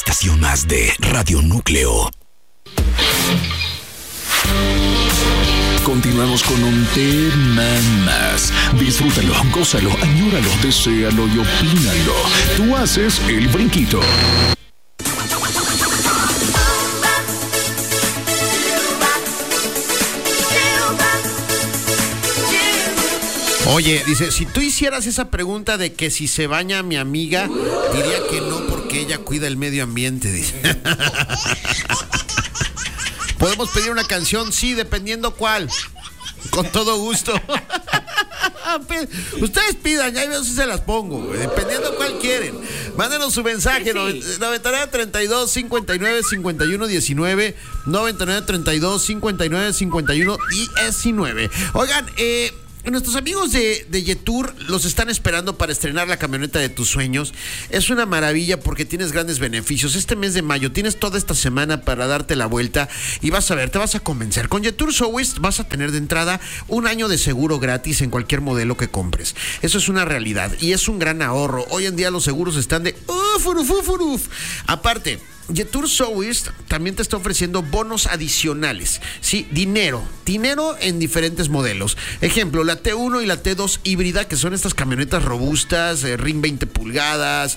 estación más de Radio Núcleo. Continuamos con un tema más. Disfrútalo, gózalo, añóralo, deséalo y opínalo. Tú haces el brinquito. Oye, dice, si tú hicieras esa pregunta de que si se baña mi amiga, diría que no porque ella cuida el medio ambiente, dice. ¿Podemos pedir una canción? Sí, dependiendo cuál. Con todo gusto. Ustedes pidan, ya veo si se las pongo, güey, dependiendo cuál quieren. Mándenos su mensaje, 9932-595119, 9932-595119. Oigan, nuestros amigos de Yetur los están esperando para estrenar la camioneta de tus sueños. Es una maravilla porque tienes grandes beneficios. Este mes de mayo tienes toda esta semana para darte la vuelta y vas a ver, te vas a convencer. Con Yetur Southwest vas a tener de entrada un año de seguro gratis en cualquier modelo que compres. Eso es una realidad y es un gran ahorro. Hoy en día los seguros están de uf. Aparte, Yetur Southwest también te está ofreciendo bonos adicionales, ¿sí? Dinero en diferentes modelos. Ejemplo, la T1 y la T2 híbrida, que son estas camionetas robustas, RIN 20 pulgadas,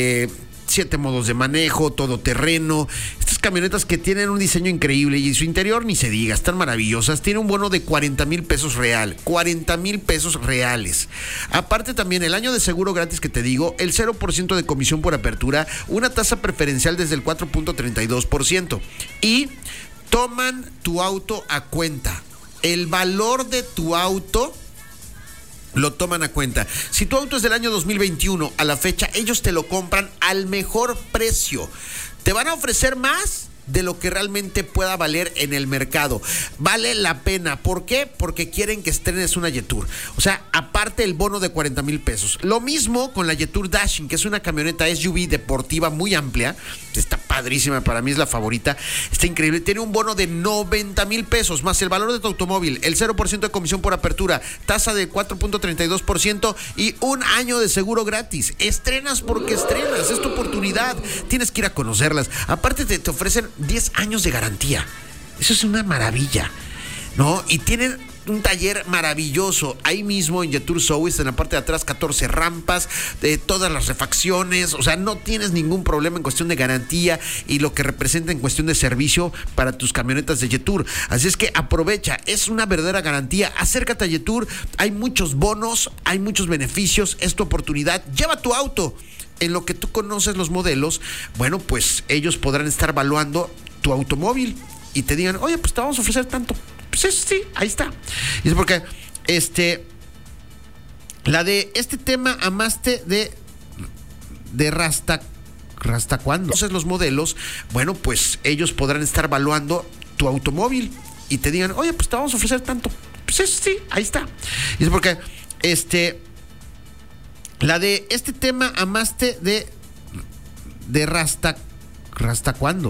7 modos de manejo, todoterreno. Estas camionetas que tienen un diseño increíble y su interior ni se diga, están maravillosas. Tiene un bono de 40,000 pesos real, 40,000 pesos reales. Aparte también el año de seguro gratis que te digo, el 0% de comisión por apertura, una tasa preferencial desde el 4.32%. Y toman tu auto a cuenta. El valor de tu auto lo toman a cuenta. Si tu auto es del año 2021 a la fecha, ellos te lo compran al mejor precio. Te van a ofrecer más de lo que realmente pueda valer en el mercado. Vale la pena. ¿Por qué? Porque quieren que estrenes una Yetur. O sea, aparte el bono de 40,000 pesos. Lo mismo con la Yetur Dashing, que es una camioneta SUV deportiva muy amplia. Está padrísima, para mí es la favorita. Está increíble. Tiene un bono de 90,000 pesos, más el valor de tu automóvil, el 0% de comisión por apertura, tasa de 4.32% y un año de seguro gratis. Estrenas porque estrenas. Es tu oportunidad. Tienes que ir a conocerlas. Aparte te ofrecen 10 años de garantía. Eso es una maravilla, ¿no? Y tienen un taller maravilloso ahí mismo en Yetur Southwest, en la parte de atrás, 14 rampas, todas las refacciones. O sea, no tienes ningún problema en cuestión de garantía y lo que representa en cuestión de servicio para tus camionetas de Yetur. Así es que aprovecha, es una verdadera garantía. Acércate a Yetur, hay muchos bonos, hay muchos beneficios, es tu oportunidad. Lleva tu auto. En lo que tú conoces los modelos, bueno, pues ellos podrán estar evaluando tu automóvil y te digan, oye, pues te vamos a ofrecer tanto. Pues sí, ahí está. Y es porque, la de este tema amaste de Rasta cuándo. Entonces los modelos, bueno, pues ellos podrán estar evaluando tu automóvil y te digan, oye, pues te vamos a ofrecer tanto. Pues sí, ahí está. Y es porque, la de este tema amaste de Rasta cuándo.